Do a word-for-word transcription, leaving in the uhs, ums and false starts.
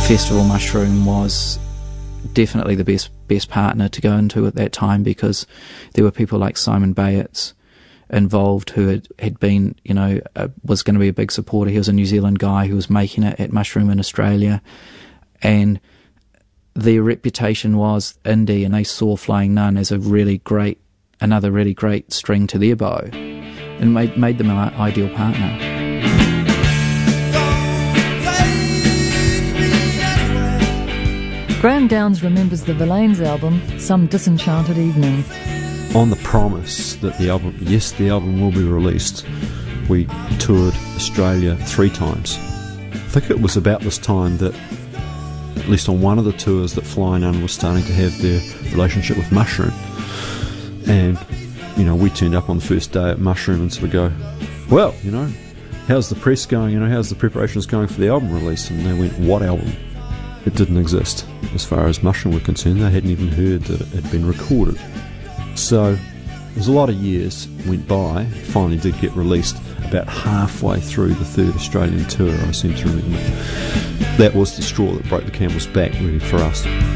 Festival Mushroom was definitely the best best partner to go into at that time, because there were people like Simon Bayetz involved who had, had been, you know, uh, was going to be a big supporter. He was a New Zealand guy who was making it at Mushroom in Australia, and their reputation was indie, and they saw Flying Nun as a really great, another really great string to their bow, and made, made them an ideal partner. Graham Downs remembers the Verlaines album, Some Disenchanted Evening. On the promise that the album, yes, the album will be released, we toured Australia three times. I think it was about this time that, at least on one of the tours, that Flying Nun was starting to have their relationship with Mushroom. And, you know, we turned up on the first day at Mushroom and sort of go, well, you know, how's the press going? You know, how's the preparations going for the album release? And they went, what album? It didn't exist. As far as Mushroom were concerned, they hadn't even heard that it had been recorded. So there was a lot of years went by. It finally did get released about halfway through the third Australian tour, I seem to remember. That was the straw that broke the camel's back, really, for us.